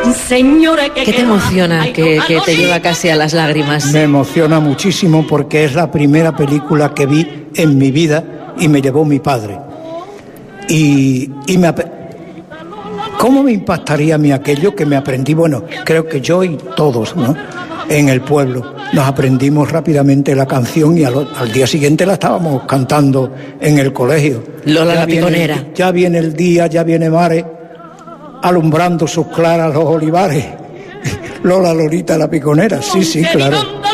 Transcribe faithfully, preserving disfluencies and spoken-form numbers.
Señores, que ¿Qué te emociona, que, que te lleva casi a las lágrimas? Me emociona muchísimo porque es la primera película que vi en mi vida y me llevó mi padre. Y, y me... ¿Cómo me impactaría a mí aquello que me aprendí? Bueno, creo que yo y todos, ¿no?, en el pueblo nos aprendimos rápidamente la canción y al, al día siguiente la estábamos cantando en el colegio. Lola ya la piconera. Viene, ya viene el día, ya viene Mare, alumbrando sus claras los olivares. Lola Lolita la piconera, sí, sí, claro.